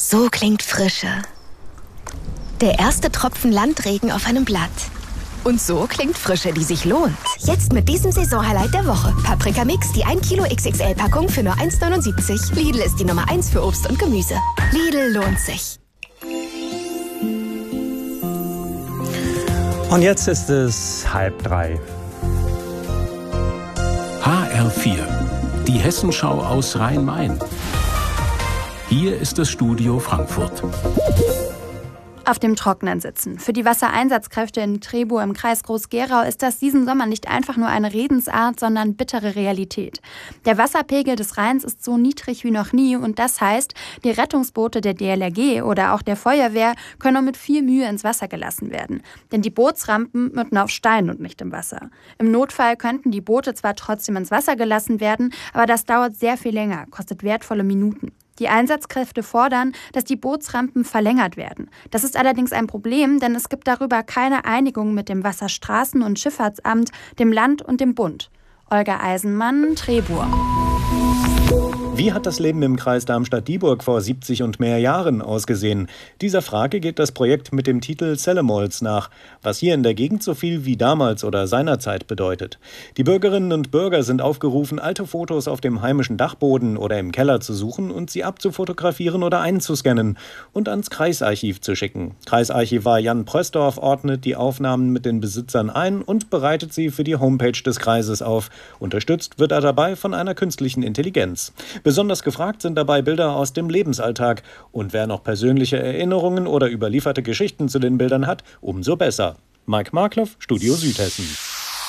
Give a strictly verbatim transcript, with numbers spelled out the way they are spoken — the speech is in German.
So klingt Frische. Der erste Tropfen Landregen auf einem Blatt. Und so klingt Frische, die sich lohnt. Jetzt mit diesem Saisonhighlight der Woche. Paprika Mix, die ein Kilo X X L-Packung für nur eins neunundsiebzig. Lidl ist die Nummer eins für Obst und Gemüse. Lidl lohnt sich. Und jetzt ist es halb drei. H R vier, die Hessenschau aus Rhein-Main. Hier ist das Studio Frankfurt. Auf dem Trockenen sitzen. Für die Wassereinsatzkräfte in Trebow im Kreis Groß-Gerau ist das diesen Sommer nicht einfach nur eine Redensart, sondern bittere Realität. Der Wasserpegel des Rheins ist so niedrig wie noch nie und das heißt, die Rettungsboote der D L R G oder auch der Feuerwehr können nur mit viel Mühe ins Wasser gelassen werden. Denn die Bootsrampen münden auf Steinen und nicht im Wasser. Im Notfall könnten die Boote zwar trotzdem ins Wasser gelassen werden, aber das dauert sehr viel länger, kostet wertvolle Minuten. Die Einsatzkräfte fordern, dass die Bootsrampen verlängert werden. Das ist allerdings ein Problem, denn es gibt darüber keine Einigung mit dem Wasserstraßen- und Schifffahrtsamt, dem Land und dem Bund. Olga Eisenmann, Trebow. Wie hat das Leben im Kreis Darmstadt-Dieburg vor siebzig und mehr Jahren ausgesehen? Dieser Frage geht das Projekt mit dem Titel Zellemolz nach, was hier in der Gegend so viel wie damals oder seinerzeit bedeutet. Die Bürgerinnen und Bürger sind aufgerufen, alte Fotos auf dem heimischen Dachboden oder im Keller zu suchen und sie abzufotografieren oder einzuscannen und ans Kreisarchiv zu schicken. Kreisarchivar Jan Prösdorf ordnet die Aufnahmen mit den Besitzern ein und bereitet sie für die Homepage des Kreises auf. Unterstützt wird er dabei von einer künstlichen Intelligenz. Besonders gefragt sind dabei Bilder aus dem Lebensalltag. Und wer noch persönliche Erinnerungen oder überlieferte Geschichten zu den Bildern hat, umso besser. Mike Markloff, Studio Südhessen.